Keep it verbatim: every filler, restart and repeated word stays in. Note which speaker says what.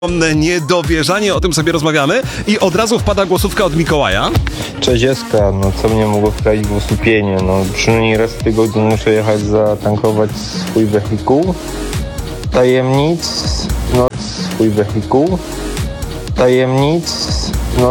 Speaker 1: Niedowierzanie, o tym sobie rozmawiamy i od razu wpada głosówka od Mikołaja.
Speaker 2: Cześć Eska, no co mnie mogło wprawić w osłupienie? No przynajmniej raz w tygodniu muszę jechać zatankować swój wehikuł. Tajemnic, no swój wehikuł. Tajemnic, no